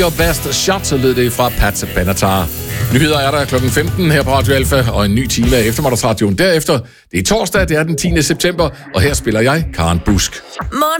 Your best shot, så lød det fra Pat Benatar. Nyheder er der klokken 15 her på Radio Alfa, og en ny time af eftermiddagsradioen derefter. Det er torsdag, det er den 10. september, og her spiller jeg Karen Busk.